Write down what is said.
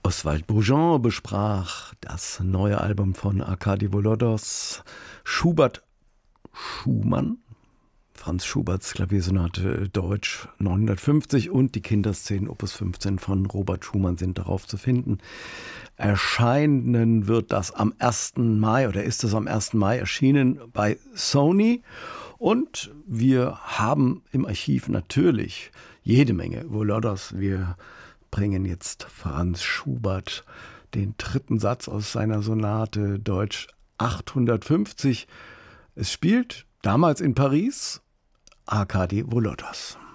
Oswald Bourgeon besprach das neue Album von Arkadi Volodos, Schumann, Franz Schuberts Klaviersonate Deutsch 950 und die Kinderszenen Opus 15 von Robert Schumann sind darauf zu finden. Erscheinen wird das am 1. Mai oder ist es am 1. Mai erschienen bei Sony. Und wir haben im Archiv natürlich jede Menge Volodos. Wir bringen jetzt Franz Schubert den 3. Satz aus seiner Sonate Deutsch 850. Es spielt damals in Paris Arkadi Volodos.